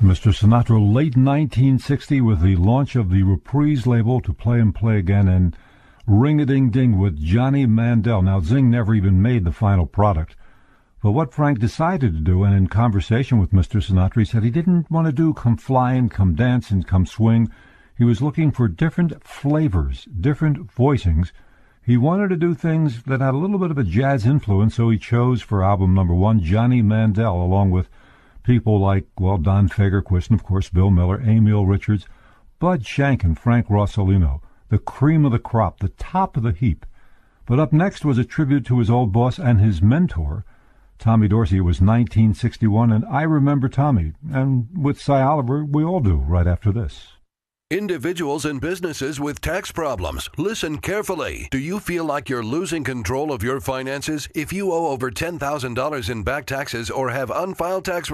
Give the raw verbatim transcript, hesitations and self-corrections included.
Mister Sinatra, late nineteen sixty, with the launch of the Reprise label to Play and Play Again, and Ring-a-Ding-Ding with Johnny Mandel. Now, Zing never even made the final product. But what Frank decided to do, and in conversation with Mister Sinatra, he said he didn't want to do Come Flying, Come Dancing, Come Swing. He was looking for different flavors, different voicings. He wanted to do things that had a little bit of a jazz influence, so he chose for album number one Johnny Mandel, along with people like, well, Don Fagerquist and, of course, Bill Miller, Emil Richards, Bud Shank, and Frank Rossellino, the cream of the crop, the top of the heap. But up next was a tribute to his old boss and his mentor, Tommy Dorsey. It was nineteen sixty-one, and I remember Tommy. And with Cy Oliver, we all do, right after this. Individuals and businesses with tax problems, listen carefully. Do you feel like you're losing control of your finances? If you owe over ten thousand dollars in back taxes or have unfiled tax